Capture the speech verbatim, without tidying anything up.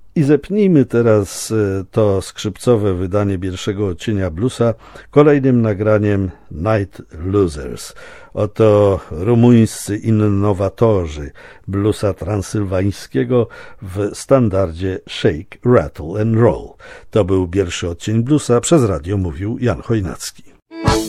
I zepnijmy teraz to skrzypcowe wydanie pierwszego odcienia bluesa kolejnym nagraniem Night Losers. Oto rumuńscy innowatorzy bluesa transylwańskiego w standardzie Shake, Rattle and Roll. To był pierwszy odcień bluesa, przez radio mówił Jan Chojnacki.